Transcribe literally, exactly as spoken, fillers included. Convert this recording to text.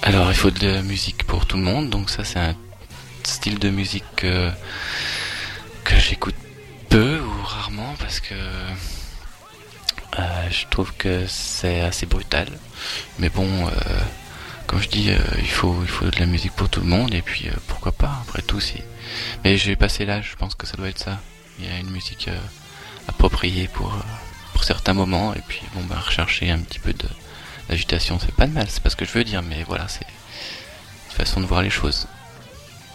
Alors, il faut de la musique pour tout le monde, donc ça c'est un style de musique que, que j'écoute peu ou rarement parce que euh, je trouve que c'est assez brutal. Mais bon, euh, comme je dis, euh, il faut il faut de la musique pour tout le monde et puis euh, pourquoi pas après tout si. Mais j'ai passé l'âge, je pense que ça doit être ça. Il y a une musique euh, appropriée pour euh, pour certains moments et puis bon bah rechercher un petit peu de d'agitation, c'est pas de mal, c'est pas ce que je veux dire, mais voilà, c'est une façon de voir les choses.